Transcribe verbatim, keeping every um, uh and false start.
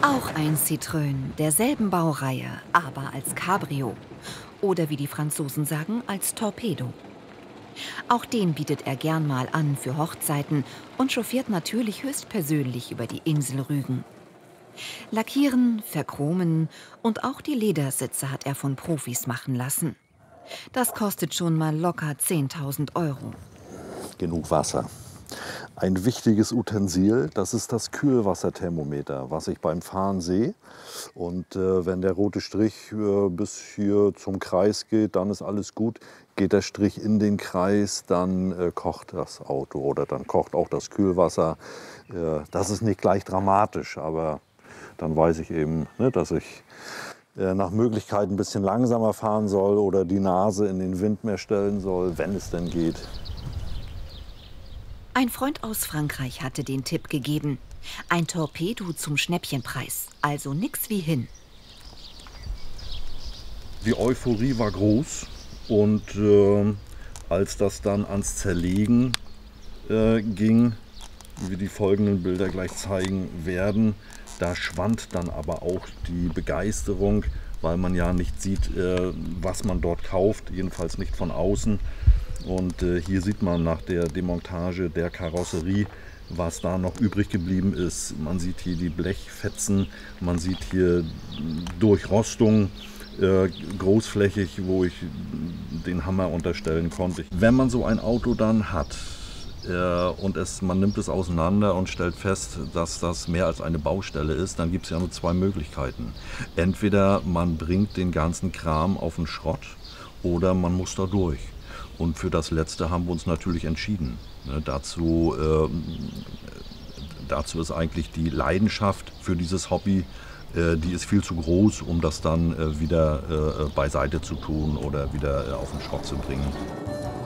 Auch ein Citroën derselben Baureihe, aber als Cabrio. Oder wie die Franzosen sagen, als Torpedo. Auch den bietet er gern mal an für Hochzeiten und chauffiert natürlich höchstpersönlich über die Insel Rügen. Lackieren, verchromen und auch die Ledersitze hat er von Profis machen lassen. Das kostet schon mal locker zehntausend Euro. Genug Wasser. Ein wichtiges Utensil, das ist das Kühlwasserthermometer, was ich beim Fahren sehe. Und äh, wenn der rote Strich äh, bis hier zum Kreis geht, dann ist alles gut. Geht der Strich in den Kreis, dann äh, kocht das Auto oder dann kocht auch das Kühlwasser. Äh, das ist nicht gleich dramatisch, aber dann weiß ich eben, ne, dass ich äh, nach Möglichkeit ein bisschen langsamer fahren soll oder die Nase in den Wind mehr stellen soll, wenn es denn geht. Ein Freund aus Frankreich hatte den Tipp gegeben. Ein Torpedo zum Schnäppchenpreis, also nix wie hin. Die Euphorie war groß und äh, als das dann ans Zerlegen äh, ging, wie die folgenden Bilder gleich zeigen werden, da schwand dann aber auch die Begeisterung, weil man ja nicht sieht, äh, was man dort kauft, jedenfalls nicht von außen. Und äh, hier sieht man nach der Demontage der Karosserie, was da noch übrig geblieben ist. Man sieht hier die Blechfetzen, man sieht hier Durchrostung, äh, großflächig, wo ich den Hammer unterstellen konnte. Wenn man so ein Auto dann hat äh, und es, man nimmt es auseinander und stellt fest, dass das mehr als eine Baustelle ist, dann gibt es ja nur zwei Möglichkeiten. Entweder man bringt den ganzen Kram auf den Schrott oder man muss da durch. Und für das Letzte haben wir uns natürlich entschieden. Ne, dazu, äh, dazu ist eigentlich die Leidenschaft für dieses Hobby, äh, die ist viel zu groß, um das dann äh, wieder äh, beiseite zu tun oder wieder äh, auf den Schrott zu bringen.